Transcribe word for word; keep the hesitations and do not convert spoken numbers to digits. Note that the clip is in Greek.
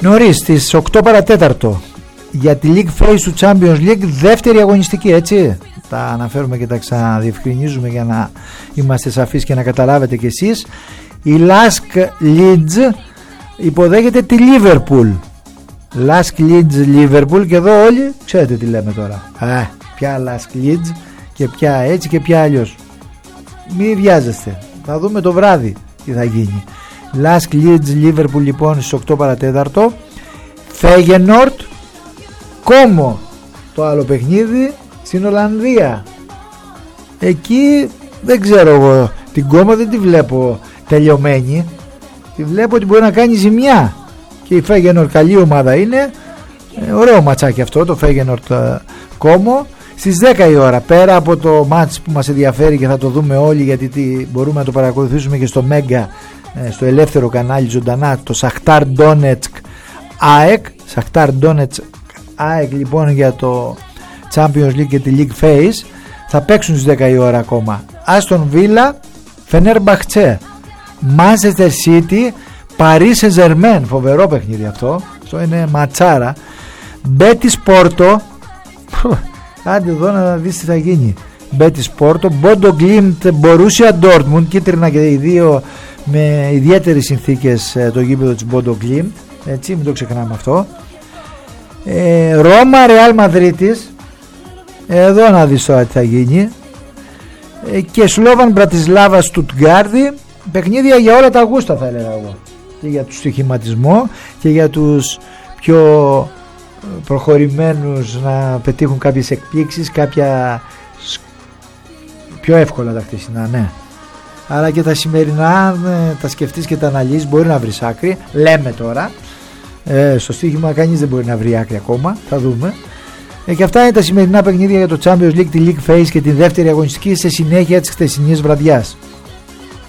Νωρίς στις οκτώ παρά τέταρτο για τη League Phase του Champions League, δεύτερη αγωνιστική, έτσι. Τα αναφέρουμε και τα ξαναδιευκρινίζουμε για να είμαστε σαφείς και να καταλάβετε κι εσείς. Η Lask Leeds υποδέχεται τη Liverpool. Lask Leeds Liverpool, και εδώ όλοι ξέρετε τι λέμε τώρα. Α, ποια Lask Leeds και ποια έτσι και ποια αλλιώς. Μην βιάζεστε, θα δούμε το βράδυ τι θα γίνει. Lask Leeds Liverpool λοιπόν στις οκτώ παρά τέταρτο. Feyenoord Como το άλλο παιχνίδι στην Ολλανδία. Εκεί δεν ξέρω εγώ, την Como δεν τη βλέπω τελειωμένη. Τη βλέπω ότι μπορεί να κάνει ζημιά. Και η Feyenoord καλή ομάδα είναι. ε, Ωραίο ματσάκι αυτό το Feyenoord Como. Στις δέκα η ώρα, πέρα από το μάτς που μας ενδιαφέρει και θα το δούμε όλοι, γιατί τι, μπορούμε να το παρακολουθήσουμε και στο Μέγκα, στο ελεύθερο κανάλι ζωντανά, το Shakhtar Donetsk ΑΕΚ. Shakhtar Donetsk ΑΕΚ λοιπόν για το Champions League και τη League Phase. Θα παίξουν στις δέκα η ώρα ακόμα. Aston Villa Fenerbahce, Manchester City Paris Saint-Germain, φοβερό παιχνίδι αυτό. Αυτό είναι ματσάρα. Betis Porto, άντε εδώ να δεις τι θα γίνει. Betis Porto, Bodo Glimt Borussia Dortmund, κίτρινα και οι δύο με ιδιαίτερες συνθήκες το γήπεδο της Bodo Glimt, έτσι, μην το ξεχνάμε αυτό. ε, Ρώμα Real Madrid, εδώ να δεις τώρα τι θα γίνει. ε, και Σλόβαν Μπρατισλάβα Στουτγκάρδη, παιχνίδια για όλα τα γούστα θα έλεγα εγώ, και για τους στοιχηματισμό και για τους πιο προχωρημένους να πετύχουν κάποιες εκπλήξεις, κάποια πιο εύκολα τα χτεσινά, ναι. Αλλά και τα σημερινά, τα σκεφτείς και τα αναλύσεις, μπορεί να βρεις άκρη, λέμε τώρα. ε, στο στοίχημα κανείς δεν μπορεί να βρει άκρη ακόμα, θα δούμε. ε, και αυτά είναι τα σημερινά παιχνίδια για το Champions League, τη League Phase και τη δεύτερη αγωνιστική σε συνέχεια της χτεσινής βραδιάς.